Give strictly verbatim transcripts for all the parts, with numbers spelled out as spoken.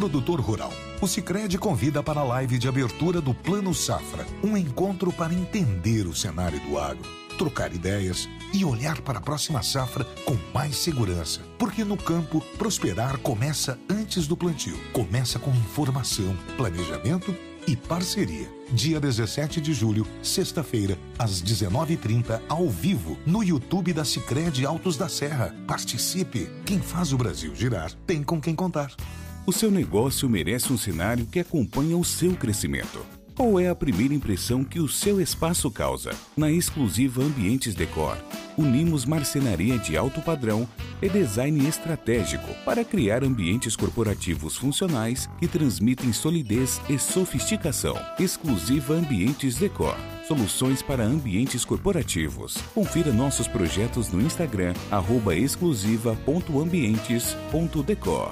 Produtor rural, o Sicredi convida para a live de abertura do Plano Safra, um encontro para entender o cenário do agro, trocar ideias e olhar para a próxima safra com mais segurança. Porque no campo, prosperar começa antes do plantio. Começa com informação, planejamento e parceria. Dia dezessete de julho, sexta-feira, às dezenove e trinta, ao vivo, no YouTube da Sicredi Altos da Serra. Participe! Quem faz o Brasil girar tem com quem contar. O seu negócio merece um cenário que acompanha o seu crescimento. Qual é a primeira impressão que o seu espaço causa? Na exclusiva Ambientes Decor, unimos marcenaria de alto padrão e design estratégico para criar ambientes corporativos funcionais que transmitem solidez e sofisticação. Exclusiva Ambientes Decor. Soluções para ambientes corporativos. Confira nossos projetos no Instagram, arroba exclusiva ponto ambientes ponto decor.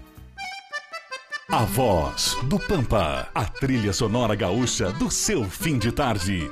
A Voz do Pampa, a trilha sonora gaúcha do seu fim de tarde.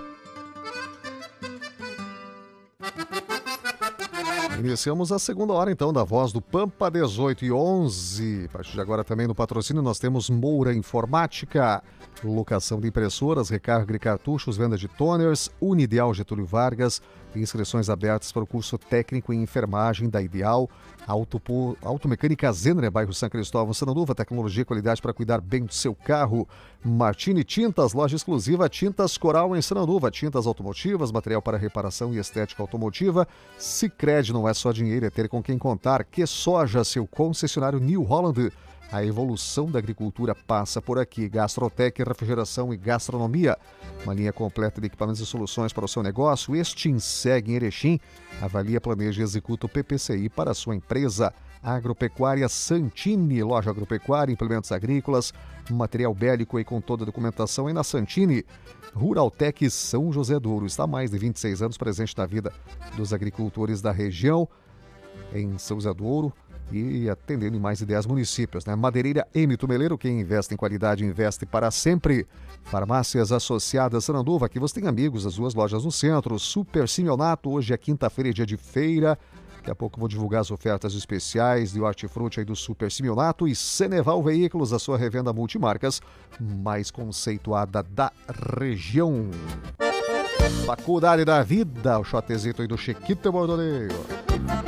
Iniciamos a segunda hora, então, da Voz do Pampa, dezoito e onze. A partir de agora também no patrocínio nós temos Moura Informática, locação de impressoras, recarga de cartuchos, venda de toners, Unideal Getúlio Vargas, inscrições abertas para o curso técnico em enfermagem da Ideal, Auto, Automecânica Zenner, bairro São Cristóvão, Sananduva, tecnologia e qualidade para cuidar bem do seu carro. Martini Tintas, loja exclusiva Tintas Coral em Sananduva, tintas automotivas, material para reparação e estética automotiva. Sicredi não é só dinheiro, é ter com quem contar. Que Soja, seu concessionário New Holland. A evolução da agricultura passa por aqui. Gastrotec, refrigeração e gastronomia. Uma linha completa de equipamentos e soluções para o seu negócio. Extinseg em Erechim. Avalia, planeja e executa o P P C I para a sua empresa. Agropecuária Santini, loja agropecuária, implementos agrícolas, material bélico e com toda a documentação é na Santini. Ruraltec São José do Ouro está há mais de vinte e seis anos presente na vida dos agricultores da região, em São José do Ouro, e atendendo em mais de dez municípios, né? Madeireira M. Tumeleiro, quem investe em qualidade, investe para sempre. Farmácias Associadas Sananduva, aqui você tem amigos, as duas lojas no centro. Super Simeonato, hoje é quinta-feira, é dia de feira. Daqui a pouco eu vou divulgar as ofertas especiais de hortifruti aí do Super Simeonato. E Ceneval Veículos, a sua revenda multimarcas mais conceituada da região. Faculdade da Vida, o shotezito aí do Chiquito Bordoneiro.